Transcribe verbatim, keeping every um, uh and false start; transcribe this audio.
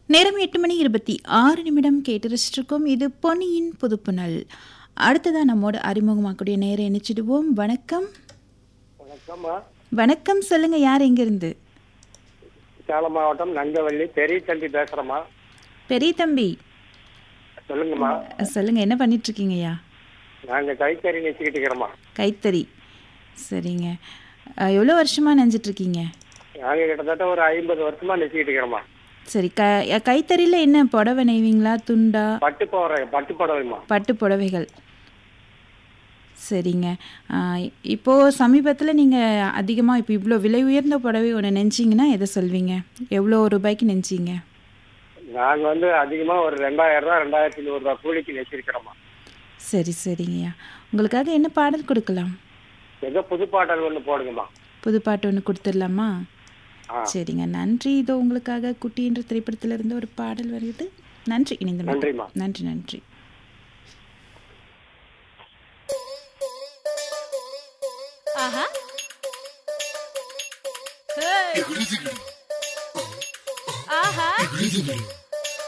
நேரம் எட்டு மணி இருபத்தி ஆறு நிமிடம் கேட்டு ரசிச்சிருக்கோம். இது பொன்னியின் புதுப்புணல். அடுத்ததா நம்மோட அறிமுகமாக்கூடிய நேரம் இணைச்சிடுவோம். வணக்கம். வணக்கம்மா. வணக்கம், சொல்லுங்க, யார் எங்கிருந்து? சேலம் மாவட்டம் நங்கவள்ளி பெரிய தம்பி பேசுறேம்மா. பெரிய தம்பி சொல்லுங்கம்மா. சொல்லுங்க, என்ன பண்ணிட்டு இருக்கீங்கய்யா? நாங்க கைத்தறி நெச்சிக்கிட்டு இருக்கிறோம்மா. கைத்தறி, சரிங்க. அஹ், எவ்வளோ வருஷமா நெஞ்சிட்டு இருக்கீங்க? நாங்க கிட்டத்தட்ட ஒரு ஐம்பது வருஷமா நெச்சிக்கிட்டு இருக்கிறோம்மா. சரி, க கைத்தறியில் என்ன புடவை நெய்வீங்களா, துண்டா? பட்டு புடவை பட்டு புடவைம்மா. பட்டு புடவைகள், சரிங்க. அஹ், இப்போ சமீபத்தில் நீங்கள் அதிகமாக இப்போ இவ்வளோ விலை உயர்ந்த புடவை ஒன்று நெஞ்சிங்கன்னா எதை சொல்வீங்க? எவ்வளோ ரூபாய்க்கு நெஞ்சிங்க? நாங்க வந்து அதிகமா ஒரு ரெண்டாயிரம் ரூபா ரெண்டாயிரத்தி நூறு ரூபாய் கூலிக்கு நெச்சிருக்கிறோம்மா. சரி சரிங்கய்யா, உங்களுக்காக என்ன பாடல் கொடுக்கலாம்? ஏதோ புது பாடல் ஒன்று போடுங்கம்மா. புது பாட்டு ஒன்று கொடுத்துடலாமா? ஆ, சரிங்க, நன்றி. இதோ உங்களுக்காக குட்டி என்ற திரைப்படத்தில் இருந்து ஒரு பாடல் வருகிறது. நன்றி, இணைந்த நன்றிம்மா. நன்றி நன்றி. ஆஹா. ஆஹா.